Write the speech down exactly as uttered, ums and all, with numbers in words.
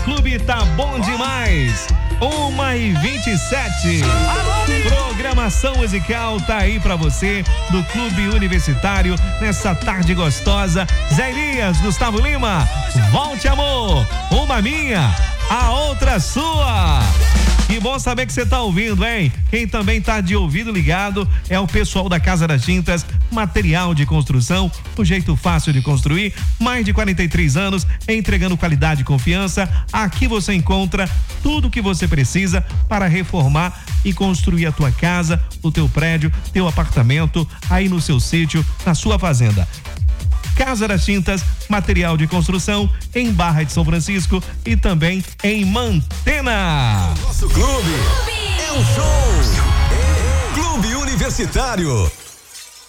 Clube tá bom demais. uma e vinte e sete. Programação musical tá aí pra você do Clube Universitário nessa tarde gostosa. Zé Elias, Gustavo Lima, volte amor, uma minha, a outra sua. Que bom saber que você tá ouvindo, hein? Quem também tá de ouvido ligado é o pessoal da Casa das Tintas, material de construção, o jeito fácil de construir, mais de quarenta e três anos, entregando qualidade e confiança. Aqui você encontra tudo o que você precisa para reformar e construir a tua casa, o teu prédio, teu apartamento, aí no seu sítio, na sua fazenda. Casa das Tintas, material de construção em Barra de São Francisco e também em Mantena. Nosso clube é um show. Clube Universitário.